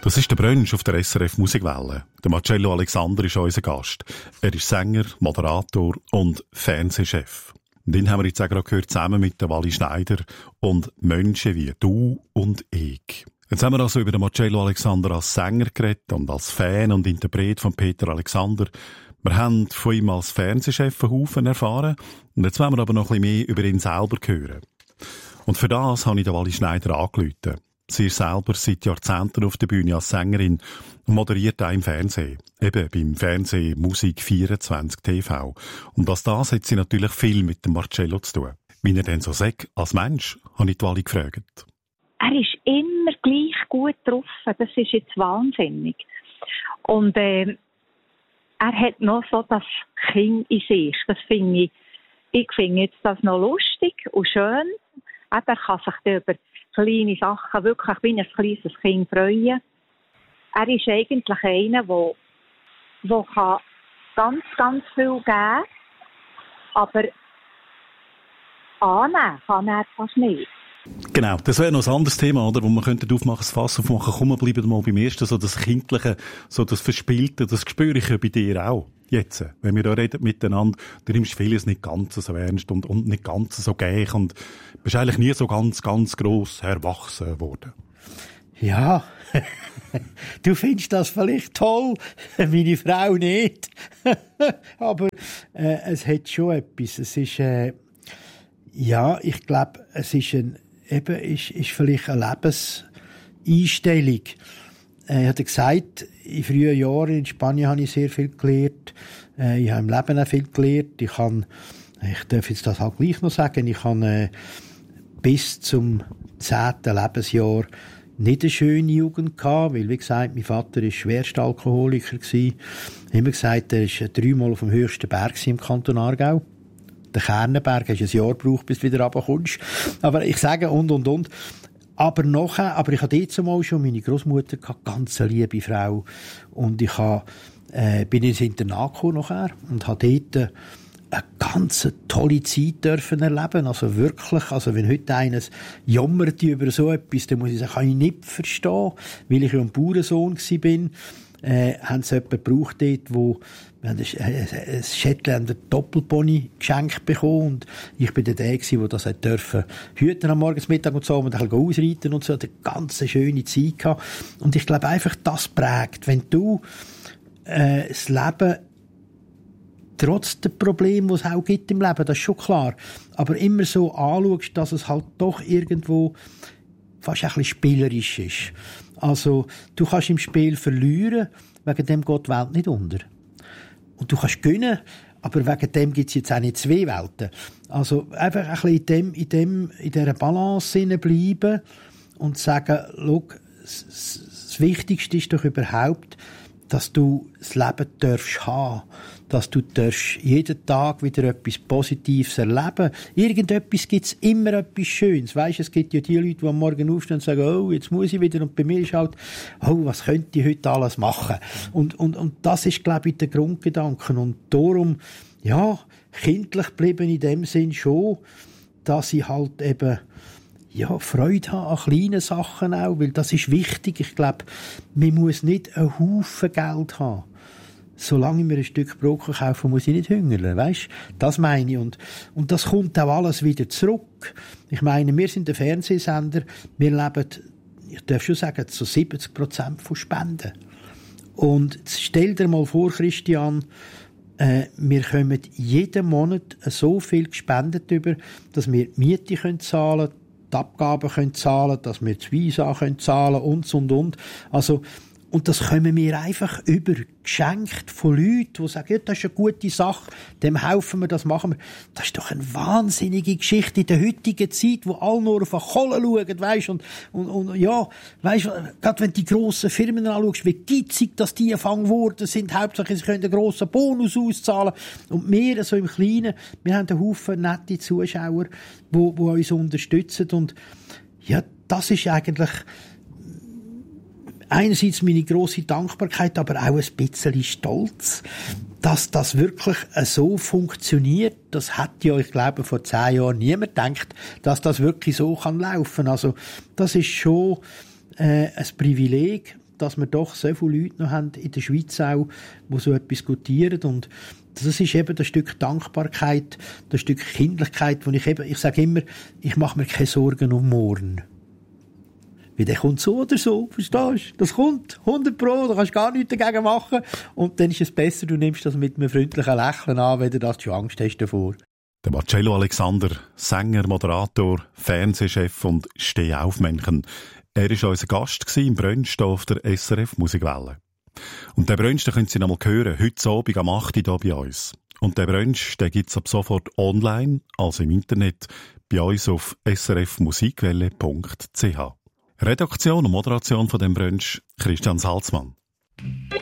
Das ist der Brunch auf der SRF Musikwelle. Der Marcello Alexander ist unser Gast. Er ist Sänger, Moderator und Fernsehchef. Den haben wir jetzt auch gerade gehört, zusammen mit der Wally Schneider und Menschen wie du und ich. Jetzt haben wir also über den Marcello Alexander als Sänger geredet und als Fan und Interpret von Peter Alexander. Wir haben von ihm als Fernsehchef einen Haufen erfahren und jetzt wollen wir aber noch ein bisschen mehr über ihn selber hören. Und für das habe ich den Wally Schneider angerufen. Sie ist selber seit Jahrzehnten auf der Bühne als Sängerin und moderiert auch im Fernsehen. Eben beim Fernsehen Musik 24 TV. Und das hat sie natürlich viel mit dem Marcello zu tun. Wie er denn so sagt, als Mensch, habe ich die Wally gefragt. Er ist immer gleich gut drauf. Das ist jetzt wahnsinnig. Und er hat noch so das Kind in sich. Das finde ich finde jetzt das noch lustig und schön. Er kann sich über kleine Sachen wirklich wie ein kleines Kind freuen. Er ist eigentlich einer, der kann ganz, ganz viel geben, aber annehmen kann er fast nicht. Genau, das wäre noch ein anderes Thema, oder? Wo man könnte aufmachen, das Fass aufmachen. Komm, bleiben wir mal beim ersten, so das Kindliche, so das Verspielte, das spüre ich ja bei dir auch. Jetzt, wenn wir da reden miteinander, du nimmst vieles nicht ganz so ernst und nicht ganz so gäch und bist eigentlich nie so ganz, ganz gross erwachsen worden. Ja, du findest das vielleicht toll, meine Frau nicht. Aber es hat schon etwas. Es ist, ja, ich glaube, es ist ist vielleicht eine Lebenseinstellung. Ich hatte gesagt, in frühen Jahren in Spanien habe ich sehr viel gelernt. Ich habe im Leben auch viel gelernt. Ich darf jetzt das halt gleich noch sagen, ich habe bis zum 10. Lebensjahr nicht eine schöne Jugend gehabt, weil, wie gesagt, mein Vater war Schwerstalkoholiker gewesen. Ich habe immer gesagt, er ist 3-mal auf dem höchsten Berg im Kanton Aargau. Der Kernenberg, hast ein Jahr gebraucht, bis du wieder runterkommst. Aber ich sage und. Aber ich hatte jetzt mal schon meine Großmutter gehabt, ganz eine liebe Frau. Und ich bin ins Internat gekommen nachher und habe dort eine ganz tolle Zeit dürfen erleben. Also wirklich, wenn heute eines jammert über so etwas, dann muss ich sagen, kann ich nicht verstehen, weil ich ja ein Bauernsohn war. Haben sie jemanden gebraucht dort, wir haben ein Shetländer Doppelpony geschenkt bekommen und ich bin der gewesen, der das dürfen hüten am Morgens, Mittag und so und dann ausreiten und so, eine ganz schöne Zeit gehabt. Und ich glaube einfach, das prägt, wenn du das Leben trotz der Probleme, die es auch gibt im Leben, das ist schon klar, aber immer so anschaust, dass es halt doch irgendwo fast ein bisschen spielerisch ist. Also, du kannst im Spiel verlieren, wegen dem geht die Welt nicht unter. Und du kannst gewinnen, aber wegen dem gibt es jetzt auch nicht zwei Welten. Also, einfach ein bisschen in dieser Balance bleiben und sagen, schau, das Wichtigste ist doch überhaupt, dass du das Leben darfst haben, dass du jeden Tag wieder etwas Positives erleben. Irgendetwas gibt's immer etwas Schönes. Weisst, es gibt ja die Leute, die am Morgen aufstehen und sagen, oh, jetzt muss ich wieder. Und bei mir ist halt, oh, was könnte ich heute alles machen? Und das ist, glaube ich, der Grundgedanke. Und darum, ja, kindlich bleiben in dem Sinn schon, dass ich halt eben, ja, Freude haben an kleinen Sachen auch, weil das ist wichtig. Ich glaube, man muss nicht einen Haufen Geld haben. Solange ich mir ein Stück Brot kaufen, muss ich nicht hungern, weisst? Das meine ich. Und das kommt auch alles wieder zurück. Ich meine, wir sind ein Fernsehsender, wir leben, ich darf schon sagen, zu 70% von Spenden. Und stell dir mal vor, Christian, wir kommen jeden Monat so viel gespendet über, dass wir die Miete zahlen können, die Abgaben können zahlen, dass wir das Visa können zahlen und. Also, und das kommen wir einfach über, geschenkt von Leuten, die sagen, ja, das ist eine gute Sache, dem helfen wir, das machen wir. Das ist doch eine wahnsinnige Geschichte in der heutigen Zeit, wo alle nur auf eine Kohle schauen, weisst, und ja, weisst, gerade wenn du die grossen Firmen anschaust, wie gitzig, dass die gefangen worden sind, hauptsächlich, sie können einen grossen Bonus auszahlen. Und wir, so im Kleinen, wir haben einen Haufen nette Zuschauer, die uns unterstützen, und ja, das ist eigentlich einerseits meine grosse Dankbarkeit, aber auch ein bisschen Stolz, dass das wirklich so funktioniert. Das hat ja, ich glaube, vor 10 Jahren niemand gedacht, dass das wirklich so kann laufen. Also, das ist schon ein Privileg, dass wir doch so viele Leute noch haben in der Schweiz auch, die so etwas gutieren. Und das ist eben das Stück Dankbarkeit, das Stück Kindlichkeit, wo ich sage immer, ich mache mir keine Sorgen um morgen. Weil der kommt so oder so, verstehst du? Das kommt, 100%, da kannst du gar nichts dagegen machen. Und dann ist es besser, du nimmst das mit einem freundlichen Lächeln an, wenn du das schon Angst hast davor. Der Marcello Alexander, Sänger, Moderator, Fernsehchef und Stehaufmännchen. Er war unser Gast im Brunch hier auf der SRF Musikwelle. Und den Brunch, den können Sie noch mal hören, heute Abend am 8. Uhr hier bei uns. Und den Brunch, den gibt's ab sofort online, also im Internet, bei uns auf srfmusikwelle.ch. Redaktion und Moderation von dem Brunch, Christian Salzmann.